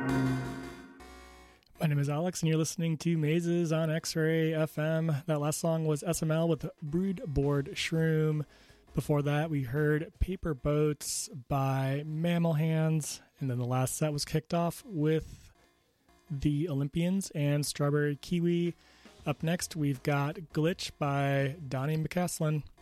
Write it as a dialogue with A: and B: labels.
A: My name is Alex, and you're listening to Mazes on X-Ray FM. That last song was SML with Broodboard Shroom. Before that, we heard Paper Boats by Mammal Hands, and then the last set was kicked off with The Olympians and Strawberry Kiwi. Up next, we've got Glitch by Donnie McCaslin.